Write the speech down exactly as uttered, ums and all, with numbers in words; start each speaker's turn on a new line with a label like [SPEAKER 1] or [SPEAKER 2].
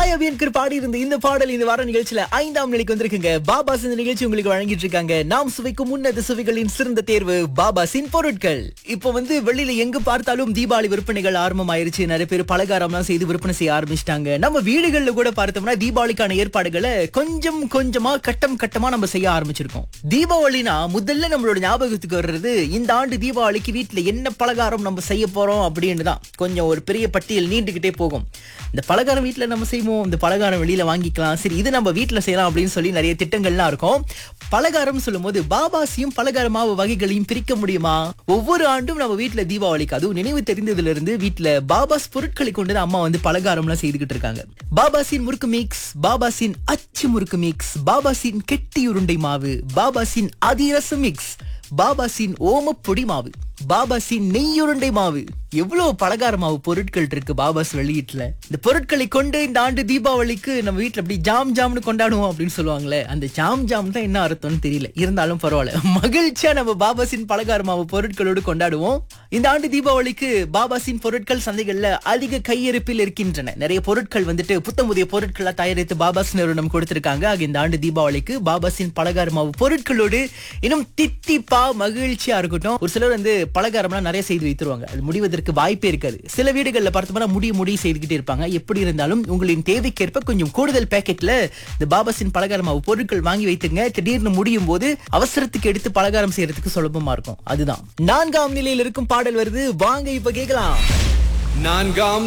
[SPEAKER 1] மாயாவியன்கர் பாடி இருந்த இந்த பாடல் இந்த வார நிகழ்ச்சியில ஐந்தாம் நிலைக்கு வந்திருக்குங்க. பாபாஸ் இந்த நிகழ்ச்சி உங்களுக்கு வழங்கிட்டு இருக்காங்க. நாம் சுவைக்கும் உன்னத சுவைகளின் சிறந்த தேர்வு பாபாஸின் பொருட்கள். இப்போ வந்து வெளியில எங்க பார்த்தாலும் தீபாவளி விற்பனைகள் ஆரம்பமாயிருச்சு. நிறைய பேர் பலகாரம்லாம் செய்து விற்பனை செய்ய ஆரம்பிச்சிட்டாங்க. நம்ம வீடுகள்ல கூட பார்த்தோம்னா தீபாவளிக்கான ஏற்பாடுகளை கொஞ்சம் கொஞ்சமா கட்டம் கட்டமா நம்ம செய்ய ஆரம்பிச்சிருக்கோம். தீபாவளினா முதல்ல நம்மளோட ஞாபகத்துக்கு வர்றது இந்த ஆண்டு தீபாவளிக்கு வீட்டுல என்ன பலகாரம் நம்ம செய்ய போறோம் அப்படின்னு தான். கொஞ்சம் ஒரு பெரிய பட்டியல் நீண்டுகிட்டே போகும். இந்த பலகாரம் வீட்டுல நம்ம செய்வோம், இந்த பலகாரம் வெளியில வாங்கிக்கலாம், சரி இது நம்ம வீட்டுல செய்யலாம் அப்படின்னு சொல்லி நிறைய திட்டங்கள்லாம் இருக்கும். பலகாரம் சொல்லும் போது பாபாசியும் பலகார மாவு வகைகளையும் பிரிக்க முடியுமா? ஒவ்வொரு ஆண்டும் நம்ம வீட்டுல தீபாவளிக்கு அதுவும் நினைவு தெரிந்ததுல இருந்து வீட்டுல பாபாஸ் பொருட்களை கொண்டு அம்மா வந்து பலகாரம் எல்லாம் செய்துகிட்டு இருக்காங்க. பாபாசின் முறுக்கு மிக்ஸ், பாபாசின் அச்சு முறுக்கு மிக்ஸ், பாபாசின் கெட்டி உருண்டை மாவு, பாபாசின் அதிரசம் மிக்ஸ், பாபாசின் ஓமப்பொடி மாவு, பாபாசின் நெய்யுருண்டை மாவு. எவ்வளவு பலகார மாவு பொருட்கள் இருக்கு பாபாஸ் வெளியீட்டுல. இந்த பொருட்களை கொண்டு இந்த ஆண்டு தீபாவளிக்கு நம்ம வீட்டுல அப்படி ஜாம் ஜாம்னு கொண்டாடுவோம் அப்படின்னு சொல்லுவாங்களே, அந்த ஜாம் ஜாம் தான் என்ன அர்த்தம்னு தெரியல. இருந்தாலும் பரவாயில்ல, மகிழ்ச்சியா நம்ம பாபாசின் பலகார மாவு பொருட்களோடு கொண்டாடுவோம். இந்த ஆண்டு தீபாவளிக்கு பாபாசின் பொருட்கள் சந்தைகள்ல அதிக கையிருப்பில் இருக்கின்றன. நிறைய பொருட்கள் வந்துட்டு புத்தம் புதிய பொருட்களா தயாரித்து பாபாஸ் நிறுவனம் கொடுத்திருக்காங்க. ஆக இந்த ஆண்டு தீபாவளிக்கு பாபாசின் பலகார மாவு பொருட்களோடு இன்னும் தித்திப்பா மகிழ்ச்சியா இருக்கட்டும். ஒரு சிலர் வந்து பலகாரம்லாம் நிறைய செய்து வைத்துருவாங்க, அது முடிவதற்கு வாய்ப்பே இருக்காது. சில வீடுகள்ல பார்த்தோம்னா முடிய முடிய செய்துகிட்டே இருப்பாங்க. எப்படி இருந்தாலும் உங்களின் தேவைக்கேற்ப கொஞ்சம் கூடுதல் பேக்கெட்ல இந்த பாபாசின் பலகார மாவு பொருட்கள் வாங்கி வைத்துங்க. திடீர்னு முடியும் போது அவசரத்துக்கு எடுத்து பலகாரம் செய்யறதுக்கு சுலபமா இருக்கும். அதுதான் நான்காம் நிலையில் இருக்கும் பாடல் வருது, வாங்க இப்ப கேட்கலாம்.
[SPEAKER 2] நான்காம்